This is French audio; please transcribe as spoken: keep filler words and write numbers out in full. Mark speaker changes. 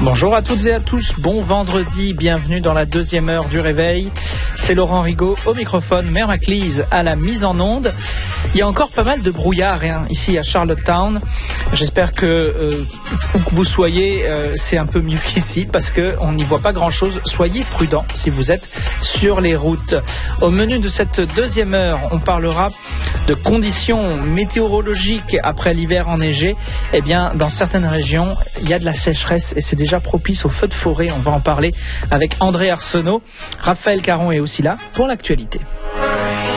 Speaker 1: Bonjour à toutes et à tous, bon vendredi, bienvenue dans la deuxième heure du réveil. C'est Laurent Rigaud au microphone, Mère Maclise à la mise en onde. Il y a encore pas mal de brouillard hein, ici à Charlottetown. J'espère que euh, où que vous soyez, euh, c'est un peu mieux qu'ici parce qu'on n'y voit pas grand-chose. Soyez prudents si vous êtes sur les routes. Au menu de cette deuxième heure, on parlera de conditions météorologiques après l'hiver enneigé. Eh bien, dans certaines régions, il y a de la sécheresse et c'est déjà propice aux feux de forêt. On va en parler avec André Arsenault. Raphaël Caron est aussi là pour l'actualité.